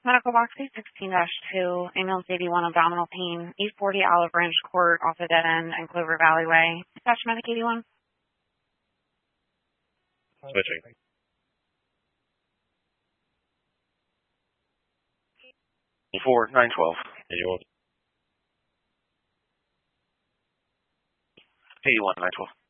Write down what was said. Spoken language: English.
Medical box A16-2, ambulance 81, abdominal pain, 840 Olive Branch Court, off the dead end, and Clover Valley Way. Dispatch medic 81. Switching. 912. 81. 81, 912.